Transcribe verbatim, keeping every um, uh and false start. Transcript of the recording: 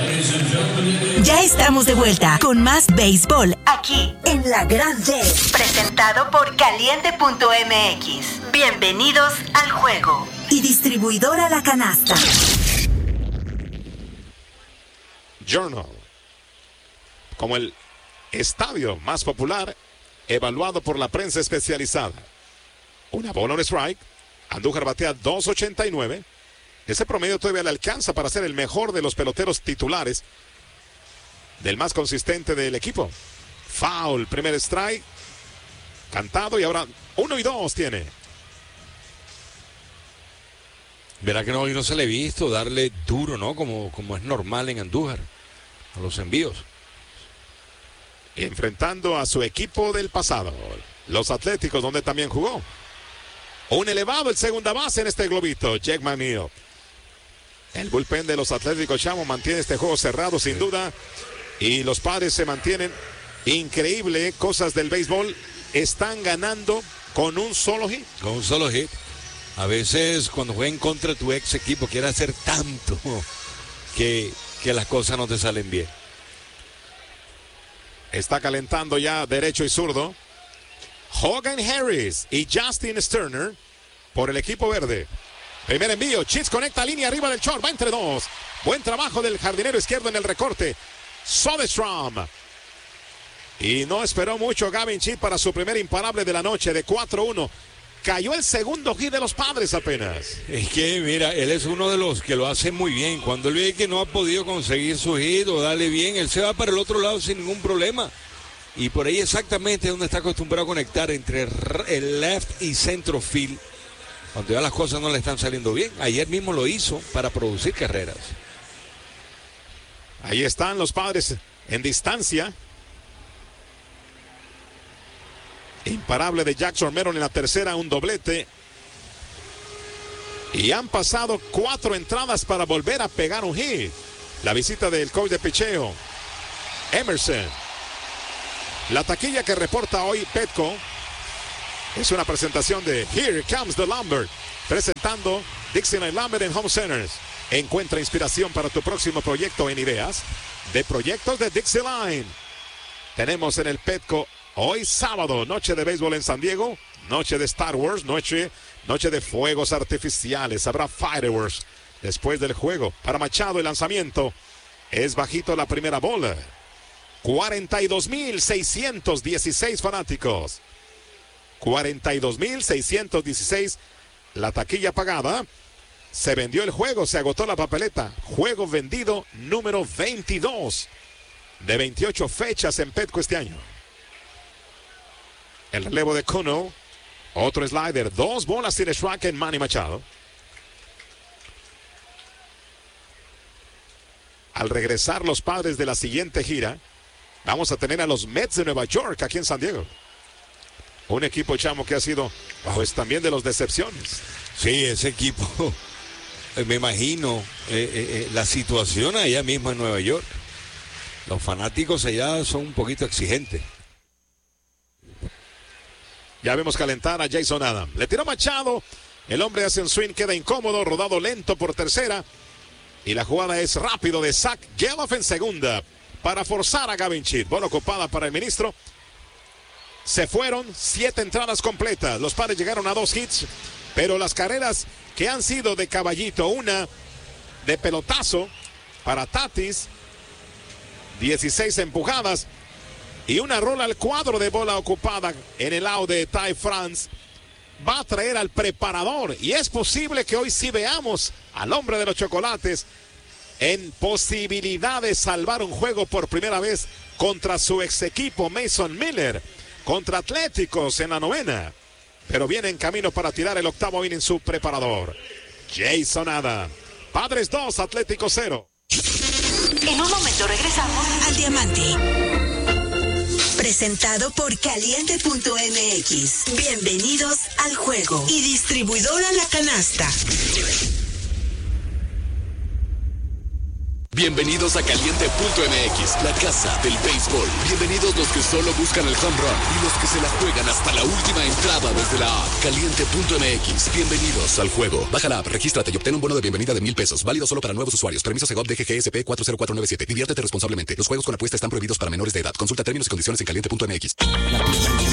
Ya estamos de vuelta con más béisbol aquí en La Grande, presentado por Caliente punto M X. Bienvenidos al juego. Y distribuidora La Canasta. Journal, como el estadio más popular, evaluado por la prensa especializada. Una bola, un strike. Andújar batea dos ochenta y nueve. Ese promedio todavía le alcanza para ser el mejor de los peloteros titulares, del más consistente del equipo. Foul, primer strike, cantado, y ahora uno y dos tiene. Verá que no, hoy no se le ha visto darle duro, ¿no? Como, como es normal en Andújar, a los envíos. Enfrentando a su equipo del pasado, los Atléticos, donde también jugó. Un elevado el segunda base en este globito, Jake McNeil. El bullpen de los Atléticos, Chamo, mantiene este juego cerrado sin duda. Y los Padres se mantienen. Increíble, cosas del béisbol. Están ganando con un solo hit. Con un solo hit. A veces cuando juegan contra tu ex equipo quiere hacer tanto que, que las cosas no te salen bien. Está calentando ya derecho y zurdo. Hogan Harris y Justin Sterner por el equipo verde. Primer envío, Chis conecta línea arriba del short, va entre dos. Buen trabajo del jardinero izquierdo en el recorte, Soderstrom. Y no esperó mucho Gavin Chis para su primer imparable de la noche de cuatro uno. Cayó el segundo hit de los Padres apenas. Es que, mira, él es uno de los que lo hace muy bien. Cuando él ve que no ha podido conseguir su hit o darle bien, él se va para el otro lado sin ningún problema. Y por ahí exactamente donde está acostumbrado a conectar entre el left y centro field, cuando ya las cosas no le están saliendo bien. Ayer mismo lo hizo para producir carreras. Ahí están los Padres en distancia. Imparable de Jackson Meron en la tercera, un doblete. Y han pasado cuatro entradas para volver a pegar un hit. La visita del coach de picheo, Emerson. La taquilla que reporta hoy Petco es una presentación de Here Comes the Lumber, presentando Dixieland Lumber en Home Centers. Encuentra inspiración para tu próximo proyecto en ideas de proyectos de Dixieland. Tenemos en el Petco hoy sábado, noche de béisbol en San Diego, noche de Star Wars, noche, noche de fuegos artificiales. Habrá fireworks después del juego. Para Machado el lanzamiento es bajito la primera bola. cuarenta y dos mil seiscientos dieciséis fanáticos. cuarenta y dos mil seiscientos dieciséis. La taquilla pagada. Se vendió el juego, se agotó la papeleta. Juego vendido número veintidós de veintiocho fechas en Petco este año. El relevo de Cuno. Otro slider. Dos bolas sin strike en Manny Machado. Al regresar los Padres de la siguiente gira, vamos a tener a los Mets de Nueva York aquí en San Diego. Un equipo, Chamo, que ha sido pues también de los decepciones. Sí, ese equipo, me imagino eh, eh, la situación allá mismo en Nueva York. Los fanáticos allá son un poquito exigentes. Ya vemos calentar a Jason Adams. Le tiró Machado. El hombre hace un swing, queda incómodo, rodado lento por tercera. Y la jugada es rápido de Zach Geloff en segunda para forzar a Gavin Chit. Bola ocupada para el ministro. Se fueron siete entradas completas. Los Padres llegaron a dos hits, pero las carreras que han sido de caballito, una de pelotazo para Tatis, dieciséis empujadas, y una rola al cuadro de bola ocupada en el lado de Ty France, va a traer al preparador. Y es posible que hoy sí veamos al hombre de los chocolates en posibilidad de salvar un juego por primera vez contra su ex equipo Mason Miller, contra Atléticos en la novena. Pero viene en camino para tirar el octavo inning su preparador, Jason Adams. Padres dos, Atléticos cero. En un momento regresamos al Diamante. Presentado por Caliente punto M X. Bienvenidos al juego. Y distribuidora La Canasta. Bienvenidos a Caliente punto M X, la casa del béisbol. Bienvenidos los que solo buscan el home run y los que se la juegan hasta la última entrada desde la app. Caliente punto M X, bienvenidos al juego. Baja la app, regístrate y obtén un bono de bienvenida de mil pesos, válido solo para nuevos usuarios. Permiso Segov D G G S P cuatro cero cuatro nueve siete. Diviértete responsablemente. Los juegos con apuesta están prohibidos para menores de edad. Consulta términos y condiciones en caliente punto M X.